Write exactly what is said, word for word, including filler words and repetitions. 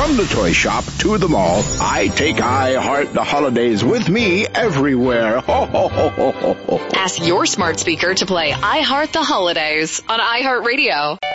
From the toy shop to the mall, I take I Heart the Holidays with me everywhere. Ho, ho, ho, ho, ho, ho. Ask your smart speaker to play I Heart the Holidays on iHeartRadio.